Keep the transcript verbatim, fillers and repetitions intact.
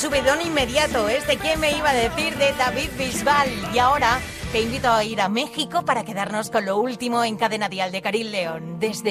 subidón inmediato. Este quién me iba a decir de David Bisbal. Y ahora te invito a ir a México para quedarnos con lo último en Cadena Dial de Caril León. Desde